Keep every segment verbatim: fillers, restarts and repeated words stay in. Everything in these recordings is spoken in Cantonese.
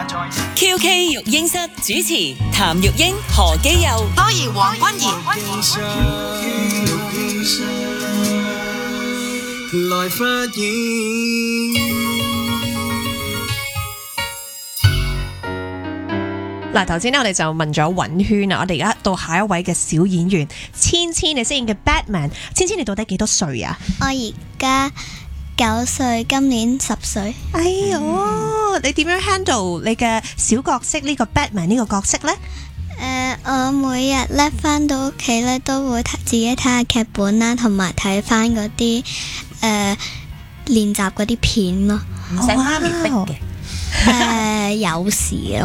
Q K 育嬰室主持譚玉英、何基佑， 多兒黃君怡。 來發現。 嗱，頭先咧我哋就問咗尹軒啊，我哋而家到下一位嘅小演員芊芊，你飾演嘅 Batman。芊芊你到底幾多歲啊？ 我而家九歲，今年十歲。 哎呦，你點樣 handle 你嘅小角色呢個 Batman 呢個角色呢？ 誒、呃，我每日咧返到屋企咧都會睇自己睇下劇本啦，同埋睇翻嗰啲誒練習嗰啲片咯。 唔使媽咪逼嘅。 誒、呃，有時咯。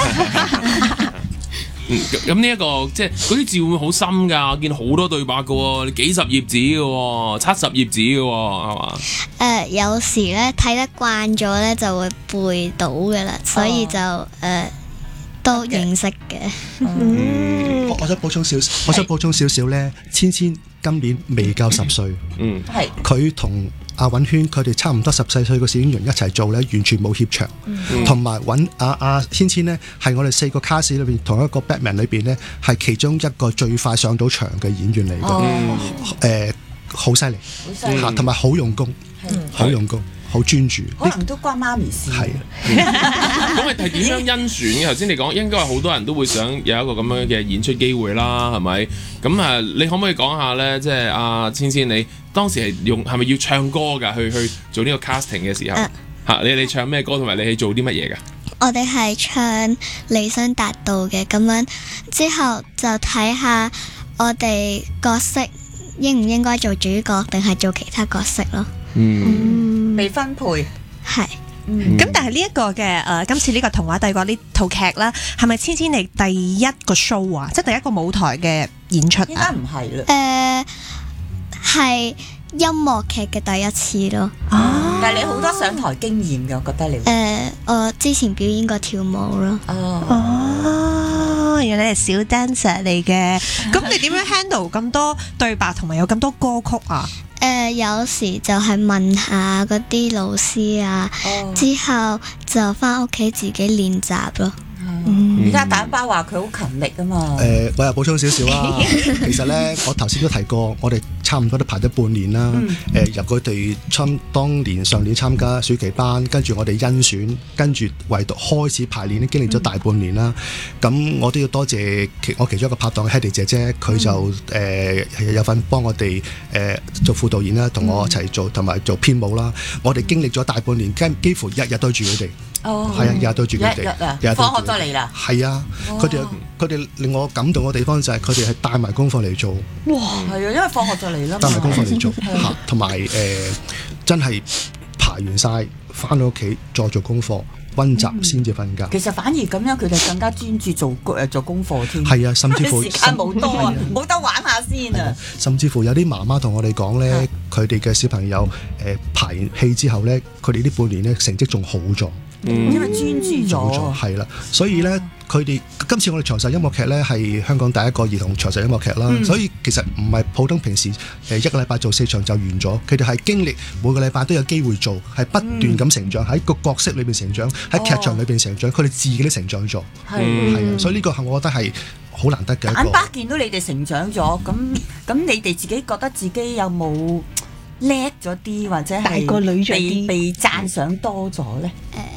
咁呢一個即係嗰啲字會唔會好深㗎？我見好多對白㗎喎，你幾十頁紙㗎喎，七十頁紙㗎喎，係嘛？ 誒、呃，有時咧睇得慣咗咧就會背到㗎啦，所以就誒、哦呃、都認識嘅。 嗯，我我想補充少，我想補充少少咧，芊芊今年未夠十歲， 嗯， 係佢同阿尹軒佢哋差唔多十四歲嘅小演員一齊做咧，完全冇怯場，同埋揾阿阿芊芊呢，係我哋四個卡士裏邊同一個 Batman 裏邊呢，係其中一個最快上到場嘅演員嚟嘅，誒好犀利，嚇，同埋好用功，好用功。好專注， 可能都關媽咪事。 係啊，咁係係點樣甄選嘅？頭先你講應該係好多人都會想有一個咁樣嘅演出機會啦，係咪？咁啊，你可唔可以講下咧？即係阿芊芊，你當時係用係咪要唱歌㗎？去去做呢個 casting 嘅時候，嚇、啊、你你唱咩歌，同埋你係做啲乜嘢㗎？ 我哋係唱理想達到嘅，咁樣之後就睇下我哋角色應唔應該做主角，定係做其他角色咯。 嗯，未分配係， 嗯，咁但係呢一個嘅誒、呃，今次呢個童話帝國呢套劇啦，係咪芊芊你第一個 show 啊？即係第一個舞台嘅演出啊？ 應該唔係啦。 誒、呃，係音樂劇嘅第一次咯。 哦，但係你好多上台經驗嘅，我覺得你。誒、 呃，我之前表演過跳舞咯。 哦。 哦，原來你係小 dancer 嚟嘅。咁你點樣 handle 咁多對白同埋有咁多歌曲啊？ 誒、呃、有時就係問下嗰啲老師啊，哦、之後就返屋企自己練習咯。 而家蛋包話佢好勤力啊嘛。 誒、呃，我又補充少少啦。其實咧，我頭先都提過，我哋差唔多都排咗半年啦。誒、嗯呃，由佢哋參當年上年參加暑期班，跟住我哋甄選，跟住唯獨開始排練咧，經歷咗大半年啦。咁、嗯、我都要多謝其我其中一個拍檔嘅 Hedy 姐姐，佢就誒、嗯呃、有份幫我哋誒、呃、做副導演啦，同我一齊做，同埋做編舞啦。我哋經歷咗大半年，幾幾乎日日對住佢哋。哦，係啊，日日對住佢哋， 日日放學就嚟啦。 係啊，佢哋佢哋令我感動嘅地方就係佢哋係帶埋功課嚟做。 哇，係啊，因為放學就嚟啦。 帶埋功課嚟做嚇，同埋誒真係排完晒，翻到屋企再做功課。溫習先至瞓覺、嗯。 其實反而咁樣，佢哋更加專注做誒做功課添。 係啊，甚至乎時間冇多啊，冇得玩下先啊。 甚至乎有啲媽媽同我哋講咧，佢哋嘅小朋友誒、呃、排完戲之後咧，佢哋呢半年咧成績仲好咗。 嗯，因為專注咗。 係啦，所以咧，佢哋今次我哋長壽音樂劇咧係香港第一個兒童長壽音樂劇啦、嗯。所以其實唔係普通平時誒一個禮拜做四場就完咗，佢哋係經歷每個禮拜都有機會做，係不斷咁成長喺個角色裏邊成長。喺劇場裏邊成長，佢哋自己都成長咗，係啊，所以呢個係我覺得係好難得嘅一個。 眼巴見到你哋成長咗，咁咁你哋自己覺得自己有冇叻咗啲，或者係大個女咗啲，被讚賞多咗咧？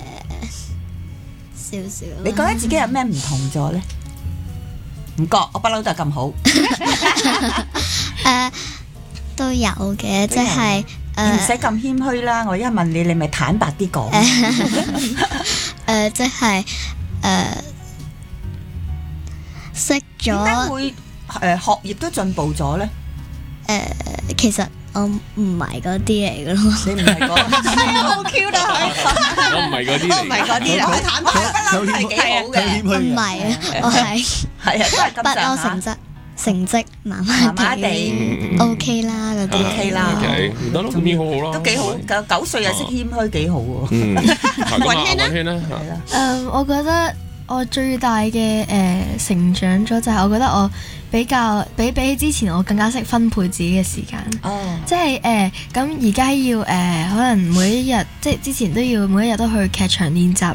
誒，少少。 你覺得自己有咩唔同咗咧？唔覺，我不嬲都係咁好。 誒，都有嘅，即係。 你唔使咁謙虛啦，我而家問你，你咪坦白啲講。 誒，即係誒識咗。點解會誒、呃、學業都進步咗咧？誒、 呃，其實我唔係嗰啲嚟嘅咯。 你唔係嗰啲，好 Q 啦佢。 我唔係嗰啲嚟。 我唔係嗰啲，我坦白不嬲係幾好嘅。 唔係啊，我係係啊，都係咁上下。 成績。成績麻麻地 ，OK 啦嗰啲 ，OK 啦， 唔得咯，咁已經好好啦， 都幾好。九九歲又識謙虛，幾好喎。 嗯，雲軒咧， 係啦。誒，我覺得我最大嘅誒成長咗就係我覺得我比較比比起之前我更加識分配自己嘅時間。哦，即係誒咁而家要誒可能每一日即係之前都要每一日都去劇場練習啦。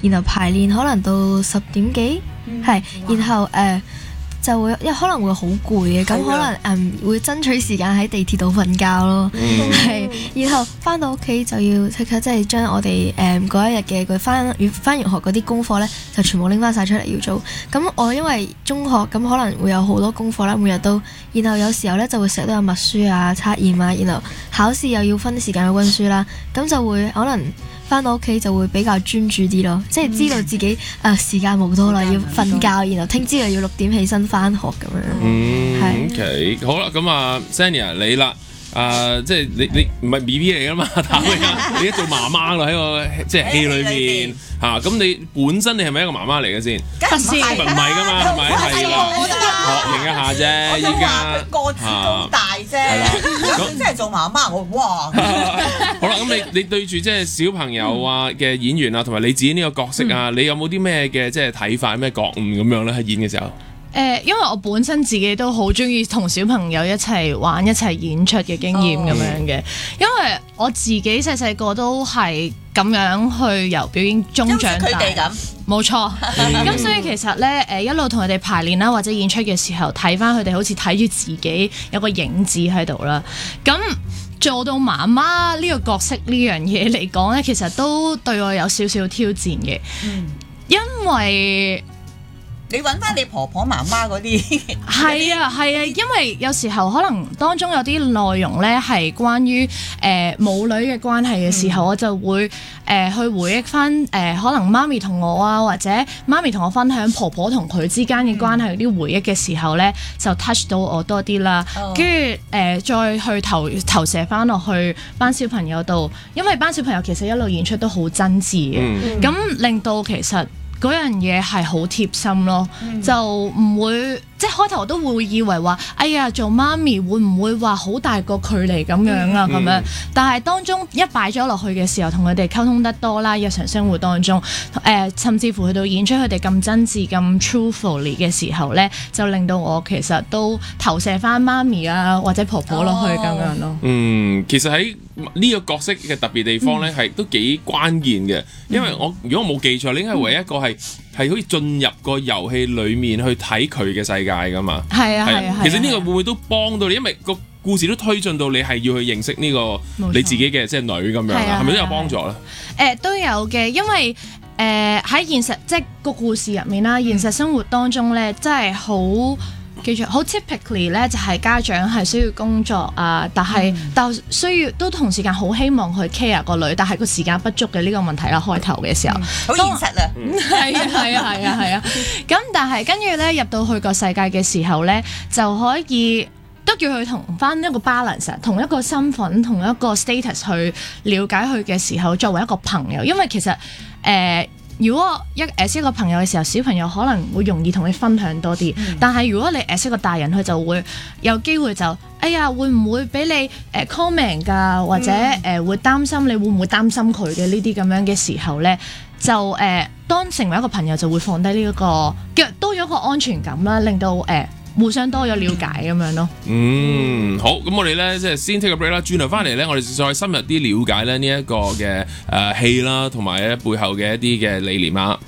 然後排練可能到十點幾，係、然後誒。呃就會因為可能會好攰嘅，咁可能嗯會爭取時間喺地鐵度瞓覺咯，係、然後翻到屋企就要即刻即係將我哋誒嗰一日嘅佢翻完翻完學嗰啲功課咧，就全部拎翻晒出嚟要做。咁我因為中學咁可能會有好多功課啦，每日都，然後有時候咧就會成日都有默書啊、測驗啊，然後考試又要分時間去温書啦，咁就會可能。翻到屋企就會比較專注啲咯，即係知道自己誒、呃、時間冇多啦，要瞓覺，然後聽朝又要六點起身翻學咁樣。 嗯， 係 ，OK，好啦，咁啊 Xenia 你啦，誒即係你你唔係 B B 嚟噶嘛，但係你而家做媽媽啦喺個即係戲裏面嚇，咁你本身你係咪一個媽媽嚟嘅先？ 梗係唔係唔係噶嘛，係咪係啦？學認一下啫，依家個子高大啫，係啦，咁即係做媽媽我哇！ 好啦，咁你你對住即係小朋友啊嘅演員啊，同埋你自己呢個角色啊，你有冇啲咩嘅即係睇法、咩覺悟咁樣咧？喺演嘅時候， 誒，因為我本身自己都好中意同小朋友一齊玩、一齊演出嘅經驗咁樣嘅，因為我自己細細個都係咁樣去由表演中長大， 佢哋咁， 冇錯。咁所以其實咧，誒一路同佢哋排練啦，或者演出嘅時候，睇翻佢哋好似睇住自己有個影子喺度啦，咁。做到媽媽呢個角色呢樣嘢嚟講呢，其實都對我有少少挑戰嘅，嗯、因為你揾翻你婆婆媽媽嗰啲， 係啊係啊，因為有時候可能當中有啲內容呢係關於誒、呃、母女嘅關係嘅時候，嗯、我就會誒、呃、去回憶翻誒、呃、可能媽咪同我啊，或者媽咪同我分享婆婆同佢之間嘅關係啲回憶嘅時候呢，就 touch 到我多啲啦。跟住誒再去投投射翻落去班小朋友度，因為班小朋友其實一路演出都好真摯嘅，咁、嗯、令到其實。嗰樣嘢係好貼心咯，嗯、就唔會即係開頭都會以為話，哎呀做媽咪會唔會話好大個距離咁樣啊咁、嗯、樣，但係當中一擺咗落去嘅時候，同佢哋溝通得多啦，日常生活當中，誒、呃、甚至乎去到演出佢哋咁真摯、咁 truthfully 嘅時候咧，就令到我其實都投射翻媽咪啊或者婆婆落去咁樣咯。 嗯，其實喺呢個角色嘅特別地方咧，係、嗯、都幾關鍵嘅，因為我如果我冇記錯，你應該係唯一一個係係可以進入個遊戲裡面去睇佢嘅世界噶嘛。係啊係啊，其實呢個會唔會都幫到你？因為個故事都推進到你係要去認識呢個你自己嘅即係女咁樣啦，係咪都有幫助咧？誒、 呃、都有嘅，因為誒喺、呃、現實即係個故事入面啦，現實生活當中咧，真係好。記住，好 typically 咧，就係家長係需要工作啊，但係、嗯、但需要都同時間好希望去 care 個女，但係個時間不足嘅呢個問題啦。開頭嘅時候，好、嗯、現實啊，係啊係啊係啊係啊，咁但係跟住咧入到去個世界嘅時候咧，就可以都叫佢同翻一個 balance， 同一個身份，同一個 status 去了解佢嘅時候，作為一個朋友，因為其實誒。呃如果一誒一個朋友嘅時候，小朋友可能會容易同你分享多啲，嗯、但係如果你誒一個大人，佢就會有機會就，哎呀，會唔會俾你誒 comment 㗎，或者誒、呃、會擔心你會唔會擔心佢嘅呢啲咁樣嘅時候咧，就誒、呃、當成為一個朋友就會放低呢一個，叫多咗一個安全感啦，令到誒。呃互相多咗了解咁樣咯。 嗯，好，咁我哋咧即係先 take a break 啦，轉頭翻嚟咧，我哋再深入啲了解咧呢一個嘅誒戲啦，同埋咧背後嘅一啲嘅理念啊。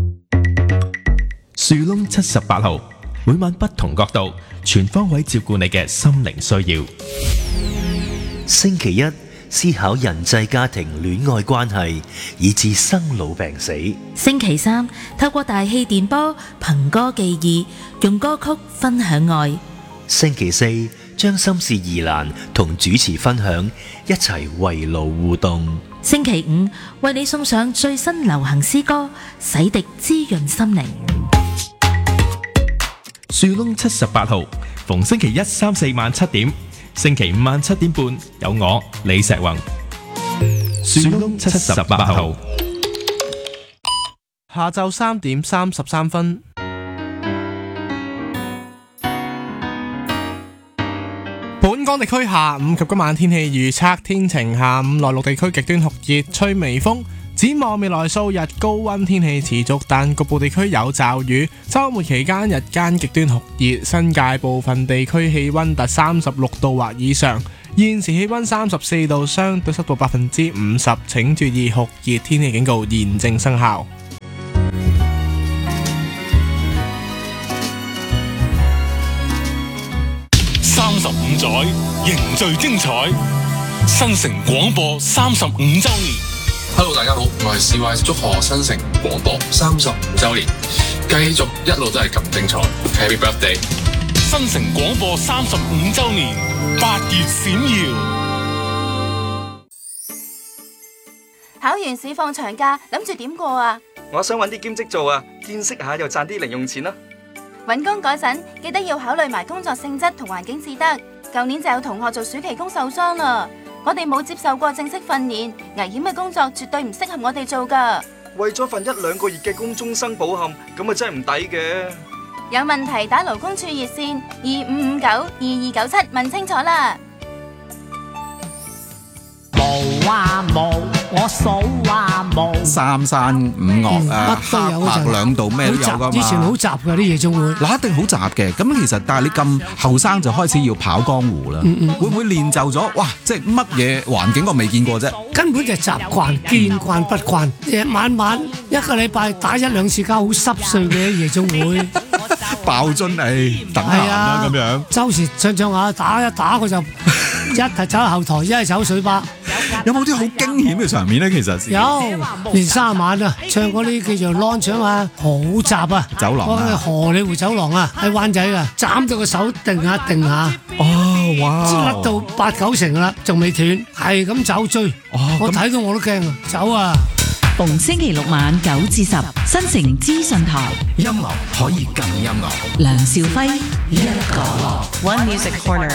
樹窿七十八號，每晚不同角度，全方位照顧你嘅心靈需要。 星期一思考人際家庭戀愛關係，以至生老病死。 星期三透過大氣電波憑歌寄意，用歌曲分享愛。 星期四將心事疑難同主持分享，一齊圍爐互動。 星期五為你送上最新流行詩歌，洗滌滋潤心靈。 樹窿七十八號，逢星期一、三、四晚七點。星期五晚七點半有我李石宏，樹窿七十八號。 下晝三點三十三分。本港地區下午及今晚天氣預測：天晴，下午內陸地區極端酷熱，吹微風。展望未來數日高溫天氣持續，但局部地區有驟雨。週末期間日間極端酷熱，新界部分地區氣溫達三十六度或以上。現時氣溫三十四度，相對濕度百分之五十。請注意酷熱天氣警告現正生效。 載，凝聚精彩。新城廣播三十五週年。 Hello， 大家好，我係 C Y， 祝賀新城廣播三十五週年，繼續一路都係咁精彩。Happy birthday！ 新城廣播三十五週年，八月閃耀。 考完試放長假，諗住點過啊？ 我想揾啲兼職做啊，見識下又賺啲零用錢啦。 揾工嗰陣記得要考慮埋工作性質同環境至得。舊年就有同學做暑期工受傷啦，我哋冇接受過正式訓練，危險嘅工作絕對唔適合我哋做㗎。 為咗份一兩個月嘅工終生抱憾，咁啊真係唔抵嘅。 有問題打勞工處熱線二五五九二二九七問清楚啦。 冇啊冇，我數啊冇。三山五岳啊， 乜都有嗰陣黑白兩道咩都有噶嘛。 以前好雜㗎啲夜總會， 嗱一定好雜嘅。咁其實但係你咁後生就開始要跑江湖啦， 嗯嗯會唔會練就咗？哇！即係乜嘢環境我未見過啫？ 根本就係習慣，見慣不慣。夜晚晚一個禮拜打一兩次交，好濕碎嘅夜總會。 爆樽誒，等閒啦咁樣。 周時唱唱下打一打佢就一係走後台，一係走水吧。 有冇啲好驚險嘅場面咧？其實有，連三晚啊，唱嗰啲叫做 launch 啊嘛，好雜啊！ 走廊啊， 荷里活走廊啊，喺灣仔啊，斬到個手定下定下。 哦，哇！ 甩到八九成啦，仲未斷，係咁走追。 哦， 我睇到我都驚啊！走啊！ 逢星期六晚九至十，新城資訊台， 音樂可以更音樂。 梁兆輝一個 One Music Corner。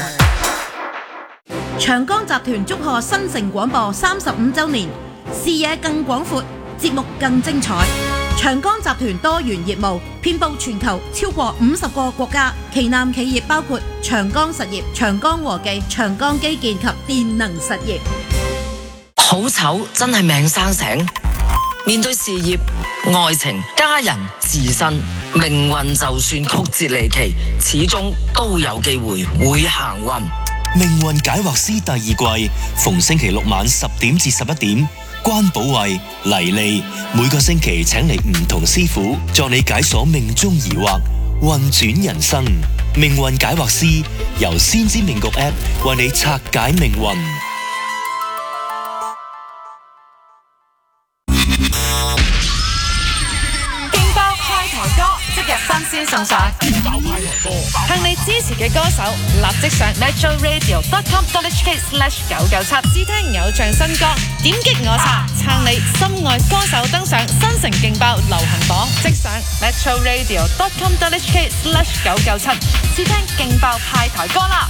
長江集團祝賀新城廣播三十五週年，視野更廣闊，節目更精彩。長江集團多元業務，遍佈全球超過五十個國家，旗艦企業包括長江實業、長江和記、長江基建及電能實業。 好醜真係命生醒，面對事業、愛情、家人、自身，命運就算曲折離奇，始終都有機會會行運。 命運解惑師第二季，逢星期六晚十點至十一點，關寶慧、黎利每個星期請嚟唔同師傅，助你解鎖命中疑惑，運轉人生。命運解惑師由先知命局 App 為你拆解命運。 先送上，向你支持嘅歌手立即上 metro radio dot com dot h k slash 九九七試聽偶像新歌，點擊我查撐你心愛歌手登上新城勁爆流行榜，即上 metro radio dot com dot h k slash 九九七試聽勁爆派台歌啦！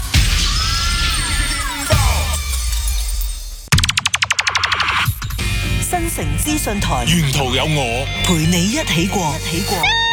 新城資訊台， 沿途有我陪你一起過，一起過。